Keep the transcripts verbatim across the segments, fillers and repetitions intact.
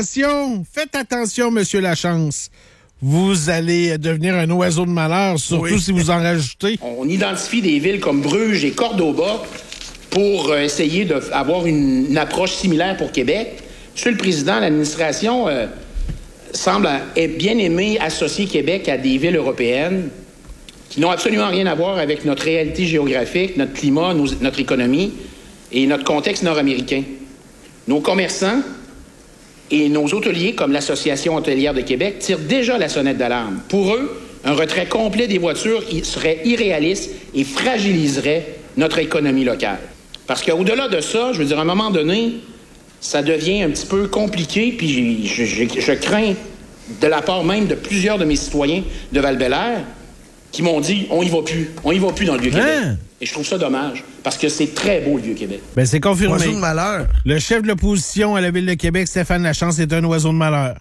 attention, faites attention, Monsieur Lachance. Vous allez devenir un oiseau de malheur, surtout oui. si vous en rajoutez. On identifie des villes comme Bruges et Cordoba pour essayer d'avoir une, une approche similaire pour Québec. Monsieur le Président, l'administration euh, semble bien aimer associer Québec à des villes européennes qui n'ont absolument rien à voir avec notre réalité géographique, notre climat, nos, notre économie et notre contexte nord-américain. Nos commerçants et nos hôteliers, comme l'Association hôtelière de Québec, tirent déjà la sonnette d'alarme. Pour eux, un retrait complet des voitures serait irréaliste et fragiliserait notre économie locale. Parce qu'au-delà de ça, je veux dire, à un moment donné, ça devient un petit peu compliqué, puis je, je, je crains, de la part même de plusieurs de mes citoyens de Val-Bélair, qui m'ont dit, on y va plus, on y va plus dans le Vieux-Québec. Hein? Et je trouve ça dommage, parce que c'est très beau, le Vieux-Québec. Ben c'est confirmé. Oiseau de malheur. Le chef de l'opposition à la Ville de Québec, Stéphane Lachance, est un oiseau de malheur.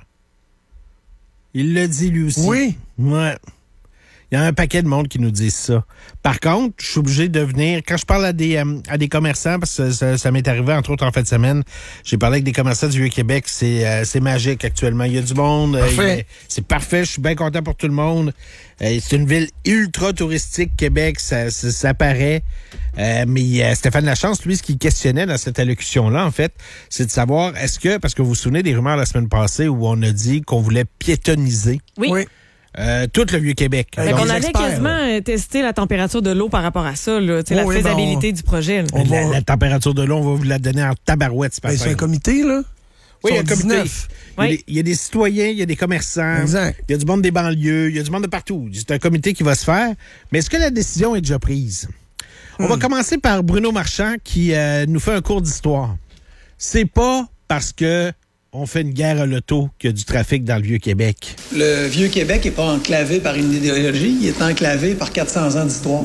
Il le dit, lui aussi. Oui. Ouais. Il y a un paquet de monde qui nous disent ça. Par contre, je suis obligé de venir... Quand je parle à des euh, à des commerçants, parce que ça, ça m'est arrivé, entre autres, en fin de semaine, j'ai parlé avec des commerçants du Vieux-Québec. C'est euh, c'est magique actuellement. Il y a du monde. Parfait. Euh, c'est parfait. Je suis bien content pour tout le monde. Euh, c'est une ville ultra touristique, Québec. Ça, ça, ça paraît. Euh, mais euh, Stéphane Lachance, lui, ce qu'il questionnait dans cette allocution-là, en fait, c'est de savoir, est-ce que... Parce que vous vous souvenez des rumeurs la semaine passée où on a dit qu'on voulait piétoniser... Oui. oui. Euh, tout le Vieux-Québec. Donc, on allait quasiment là. tester la température de l'eau par rapport à ça, là, oh, la oui, faisabilité ben on... du projet. La, va... la température de l'eau, on va vous la donner en tabarouette. C'est, ben, c'est un comité, là? Oui, il y a un comité. Oui. Il, y a des, il y a des citoyens, il y a des commerçants, exact. Il y a du monde des banlieues, il y a du monde de partout. C'est un comité qui va se faire. Mais est-ce que la décision est déjà prise? Hmm. On va commencer par Bruno Marchand qui euh, nous fait un cours d'histoire. C'est pas parce que on fait une guerre à l'auto qu'il y a du trafic dans le Vieux-Québec. Le Vieux-Québec n'est pas enclavé par une idéologie, il est enclavé par quatre cents ans d'histoire.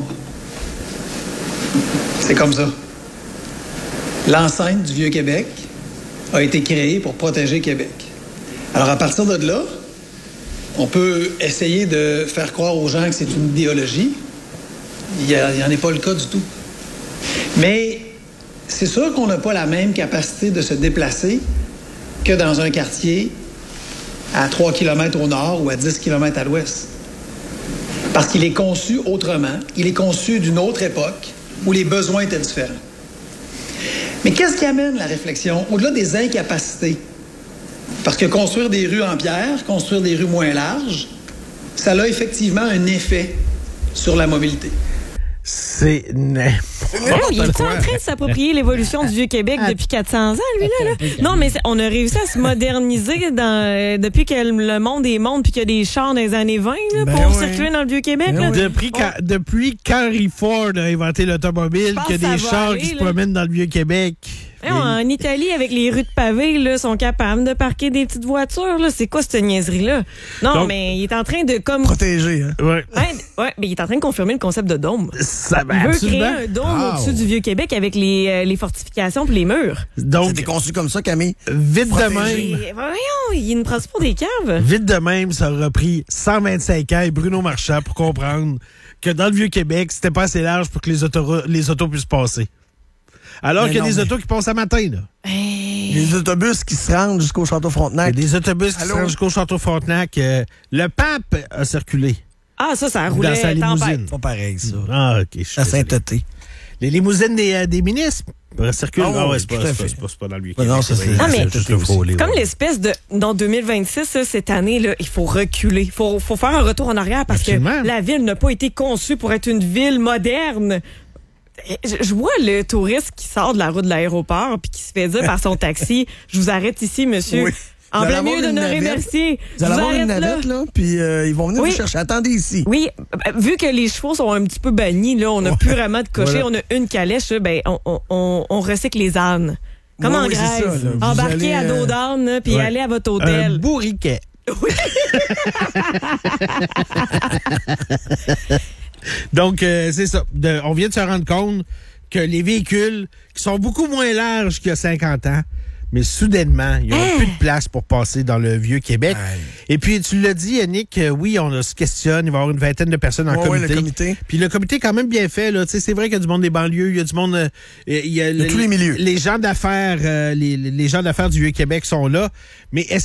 C'est comme ça. L'enceinte du Vieux-Québec a été créée pour protéger Québec. Alors, à partir de là, on peut essayer de faire croire aux gens que c'est une idéologie. Il n'y en est pas le cas du tout. Mais c'est sûr qu'on n'a pas la même capacité de se déplacer que dans un quartier à trois kilomètres au nord ou à dix kilomètres à l'ouest. Parce qu'il est conçu autrement, il est conçu d'une autre époque où les besoins étaient différents. Mais qu'est-ce qui amène la réflexion au-delà des incapacités? Parce que construire des rues en pierre, construire des rues moins larges, ça a effectivement un effet sur la mobilité. C'est n'importe quoi. Il est en train de s'approprier l'évolution du Vieux-Québec depuis quatre cents ans, lui, là. là. Non, mais on a réussi à se moderniser dans, euh, depuis que le monde est monde puis qu'il y a des chars dans les années vingt là, ben pour oui. circuler dans le Vieux-Québec. Ben oui. Depuis, oh. quand, depuis qu'Henry Ford a inventé l'automobile, qu'il y a des chars aller, qui là. se promènent dans le Vieux-Québec. Et... En Italie, avec les rues de pavés, là, sont capables de parquer des petites voitures. Là. C'est quoi cette niaiserie-là? Non, donc, mais il est en train de comme protéger. Hein? Ouais. Ouais, ouais, mais il est en train de confirmer le concept de dôme. Ça, ben, il veut absolument. créer un dôme oh. au-dessus du Vieux-Québec avec les, euh, les fortifications et les murs. Donc, c'était conçu comme ça, Camille. Vite protéger. de même. Et, voyons, il ne prend pas des caves. Vite de même, ça aura pris cent vingt-cinq ans et Bruno Marchand pour comprendre que dans le Vieux-Québec, c'était pas assez large pour que les, auto- les autos puissent passer. Alors mais qu'il y a non, des mais... autos qui passent à matin, là. Hey. Des autobus qui se rendent jusqu'au Château Frontenac. Il y a des autobus qui Allô? se rendent jusqu'au Château Frontenac. Euh, le pape a circulé. Ah, ça, ça a roulé dans sa limousine. tempête. Pas pareil, ça. Ah, OK. À Saint-Euté. Les limousines des, euh, des ministres circulent. Oh, ah ouais, oui, c'est, pas, c'est, pas, c'est, pas, c'est pas dans le Vieux-Québec. Non, ça, c'est, ah, mais, c'est juste le frôler. Comme ouais. l'espèce de... Dans deux mille vingt-six, là, cette année, là, il faut reculer. Il faut, faut faire un retour en arrière parce Absolument. que la ville n'a pas été conçue pour être une ville moderne. Je vois le touriste qui sort de la route de l'aéroport puis qui se fait dire par son taxi, je vous arrête ici, monsieur. Oui. En plein milieu de Honoré-Mercier. Vous allez avoir une navette, là, puis euh, ils vont venir oui. vous chercher. Attendez ici. Oui, vu que les chevaux sont un petit peu bannis, là, on n'a ouais. plus vraiment de cocher, voilà. on a une calèche, là, ben, on, on, on recycle les ânes. Comme oui, en oui, Grèce. Embarquez allez, à dos d'âne, puis ouais. allez à votre hôtel. Un bourriquet. Oui. Donc, euh, c'est ça. De, on vient de se rendre compte que les véhicules qui sont beaucoup moins larges qu'il y a cinquante ans, mais soudainement, il n'y a hey. plus de place pour passer dans le Vieux-Québec. Hey. Et puis, tu l'as dit, Yannick, euh, oui, on se questionne, il va y avoir une vingtaine de personnes en oh, comité. Ouais, le comité. Puis le comité est quand même bien fait. Là. C'est vrai qu'il y a du monde des banlieues, il y a du monde... Euh, il y a de tous les milieux. Les gens d'affaires, euh, les, les gens d'affaires du Vieux-Québec sont là. Mais est-ce